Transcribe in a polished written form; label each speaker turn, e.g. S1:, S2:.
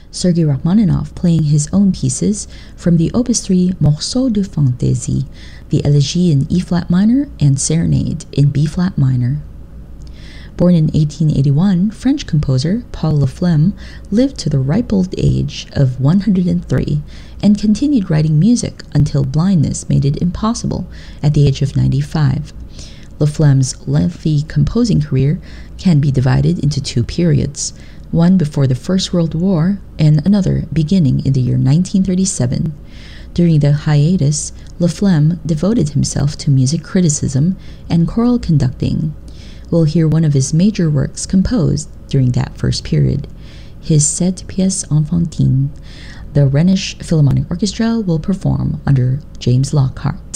S1: Sergei Rachmaninoff playing his own pieces from the Opus 3 Morceau de Fantaisie, the Elegy in E-flat minor and Serenade in B-flat minor. Born in 1881, French composer Paul Laflamme lived to the ripe old age of 103 and continued writing music until blindness made it impossible at the age of 95. Laflamme's lengthy composing career can be divided into two periods, one before the First World War and another beginning in the year 1937. During the hiatus, Laflamme devoted himself to music criticism and choral conducting. We'll hear one of his major works composed during that first period, his Sept Pièces Enfantines. The Rhenish Philharmonic Orchestra will perform under James Lockhart.